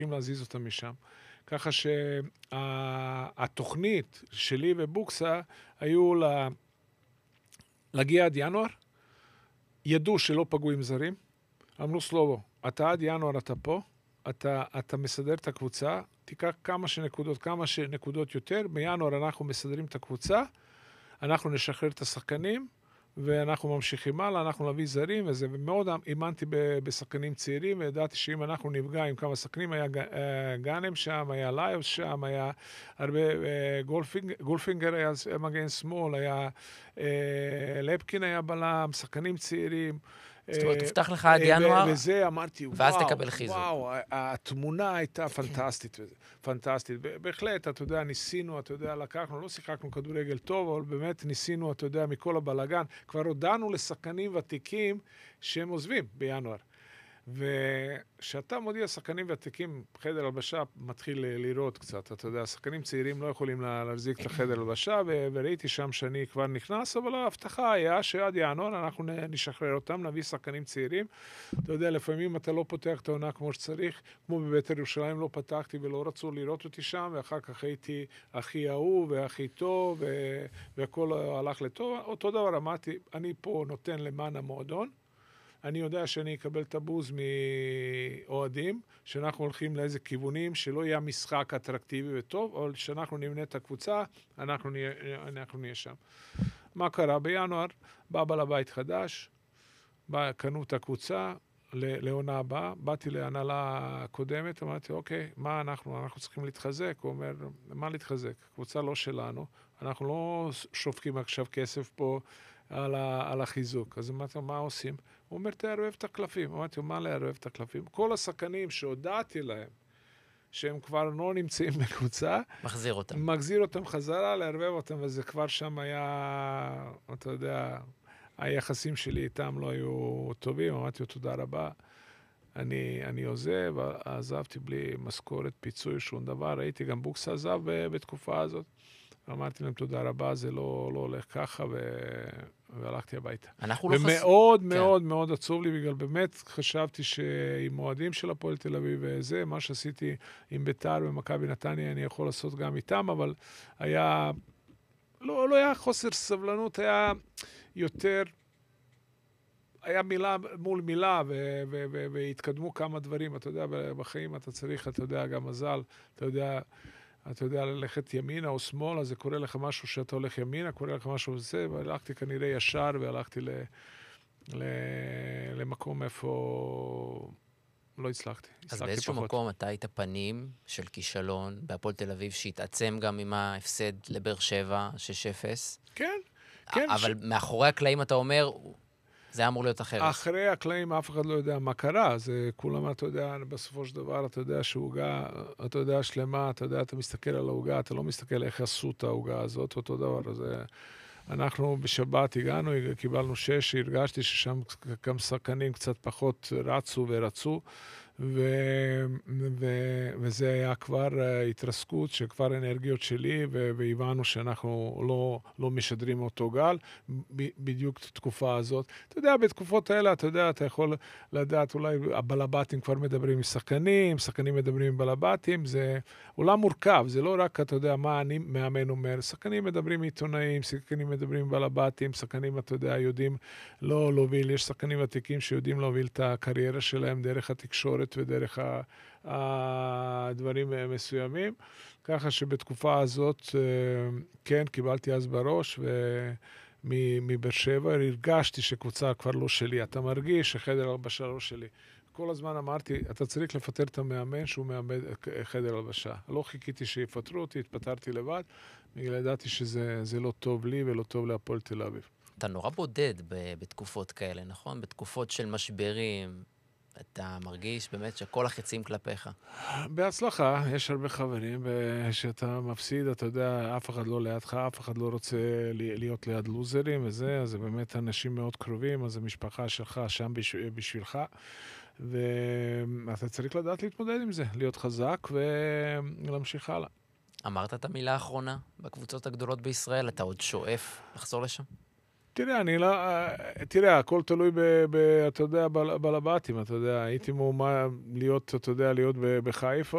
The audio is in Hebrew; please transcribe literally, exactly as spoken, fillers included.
להזיז אותם משם. ככה שהתוכנית שלי ובוקסה היו להגיע עד ינואר, ידעו שלא פגעו עם זרים, אמרו סלובו, אתה עד ינואר אתה פה, אתה, אתה מסדר את הקבוצה, תיקח כמה שנקודות, כמה שנקודות יותר, בינואר אנחנו מסדרים את הקבוצה, אנחנו נשחרר את השחקנים, ואנחנו ממשיכים הלאה, אנחנו נביא זרים וזה, ומאוד אימנתי בשחקנים צעירים, וידעתי שאם אנחנו נפגע עם כמה שחקנים, היה גאנם שם, היה ליוס שם, היה הרבה, גולפינגר, גולפינגר היה מגן שמאל, היה לפקין היה בלם, שחקנים צעירים, זאת אומרת, תפתח לך עד ינואר, וזה אמרתי, ואז תקבל חיזוק. וואו, התמונה הייתה פנטסטית, פנטסטית. בהחלט, אתה יודע, ניסינו, אתה יודע, לקחנו, לא שיחקנו כדורגל טוב, אבל באמת ניסינו, אתה יודע, מכל הבלגן. כבר הודענו לשחקנים ותיקים שהם עוזבים בינואר. ושאתה מודיע שחקנים ותיקים, חדר הלבשה מתחיל לראות קצת, אתה יודע, שחקנים צעירים לא יכולים להחזיק את החדר הלבשה, וראיתי שם שאני כבר נכנס, אבל ההבטחה היה שעד ינואר אנחנו נשחרר אותם, נביא שחקנים צעירים. אתה יודע, לפעמים אתה לא פותח את העונה כמו שצריך, כמו בבית"ר ירושלים לא פתחתי ולא רצו לראות אותי שם, ואחר כך הייתי הכי אהוב והכי טוב, והכל הלך לטוב. אותו דבר אמרתי, אני פה נותן למען המועדון, אני יודע שאני אקבל את הבוז מאוהדים, שאנחנו הולכים לאיזה כיוונים, שלא יהיה משחק אטרקטיבי וטוב, אבל שאנחנו נבנה את הקבוצה, אנחנו נהיה, אנחנו נהיה שם. מה קרה? בינואר בא בעל הבית חדש, בא, קנו את הקבוצה לעונה הבאה, באתי להנהלה קודמת, אמרתי, אוקיי, מה אנחנו? אנחנו צריכים להתחזק. הוא אומר, מה להתחזק? קבוצה לא שלנו, אנחנו לא שופקים עכשיו כסף פה על, ה, על החיזוק. אז אמרתי, מה עושים? הוא אומר, תערבב את הקלפים. אמרתי, מה לערבב את הקלפים? כל השחקנים שהודעתי להם, שהם כבר לא נמצאים בקבוצה, מחזיר אותם. מחזיר אותם חזרה, לערבב אותם, וזה כבר שם היה, אתה יודע, היחסים שלי איתם לא היו טובים. אמרתי, תודה רבה. אני, אני עוזב, עזבתי בלי משכורת, פיצוי, שום דבר. ראיתי גם בוקסה עזב בתקופה הזאת. אמרתי להם תודה רבה, זה לא, לא הולך ככה, ו... והלכתי הביתה. אנחנו לא חס... ומאוד כן. מאוד מאוד עצוב לי, בגלל באמת חשבתי שעם מועדים של הפועל תל אביב וזה, מה שעשיתי עם בית"ר ומכבי נתניה, אני יכול לעשות גם איתם, אבל היה, לא, לא היה חוסר סבלנות, היה יותר, היה מילה מול מילה, ו- ו- ו- והתקדמו כמה דברים, אתה יודע, בחיים אתה צריך, אתה יודע, גם מזל, אתה יודע, אתה יודע, ללכת ימינה או שמאלה, זה קורה לך משהו שאתה הולך ימינה, קורה לך משהו וזה, והלכתי כנראה ישר, והלכתי ל, ל, למקום איפה לא הצלחתי. אז באיזשהו פחות. מקום אתה היית פנים של כישלון, בהפועל תל אביב, שהתעצם גם עם ההפסד לבאר שבע, שש אפס. כן, כן. אבל ש... מאחורי הקלעים אתה אומר, זה אמור להיות אחרת. אחרי הקלעים אף אחד לא יודע מה קרה, זה כולם, אתה יודע, בסופו של דבר, אתה יודע שההוגה, אתה יודע שלמה, אתה יודע, אתה מסתכל על ההוגה, אתה לא מסתכל איך עשו את ההוגה הזאת, אותו דבר, זה... אנחנו בשבת הגענו, קיבלנו שש, הרגשתי ששם גם שחקנים קצת פחות רצו ורצו, ו... ו... וזה היה כבר התרסקות, שכבר אנרגיות שלי, ו... והבנו שאנחנו לא, לא משדרים אותו גל, ב... בדיוק תקופה הזאת. אתה יודע, בתקופות האלה, אתה יודע, אתה יכול לדעת, אולי הבלבטים כבר מדברים עם שחקנים, שחקנים מדברים עם בלבטים, זה עולם מורכב, זה לא רק, אתה יודע, מה אני מאמן אומר, שחקנים מדברים עם עיתונאים, שחקנים מדברים עם בלבטים, שחקנים, אתה יודע, יודעים לא להוביל, יש שחקנים ותיקים שיודעים להוביל את הקריירה שלהם דרך התקשורת ודרך הדברים מסוימים, ככה שבתקופה הזאת, כן, קיבלתי אז בראש, ומבאר שבע הרגשתי שקבוצה כבר לא שלי, אתה מרגיש שחדר הלבשה לא שלי. כל הזמן אמרתי, אתה צריך לפטר את המאמן שהוא מאמן חדר הלבשה. לא חיכיתי שיפטרו אותי, התפטרתי לבד, בגלל ידעתי שזה לא טוב לי ולא טוב להפועל תל אביב. אתה נורא בודד בתקופות כאלה, נכון? בתקופות של משברים, אתה מרגיש באמת שכל החצים כלפיך. בהצלחה, יש הרבה חברים, שאתה מפסיד, אתה יודע, אף אחד לא לידך, אף אחד לא רוצה להיות ליד לוזרים וזה, אז זה באמת אנשים מאוד קרובים, אז המשפחה שלך שם בשבילך, ואתה צריך לדעת להתמודד עם זה, להיות חזק ולהמשיך הלאה. אמרת את המילה האחרונה בקבוצות הגדולות בישראל, אתה עוד שואף לחזור לשם? תראה, אני לא... תראה, הכל תלוי ב... ב אתה יודע, בלבטים, אתה יודע, הייתי מאומה להיות, אתה יודע, להיות בחיפה,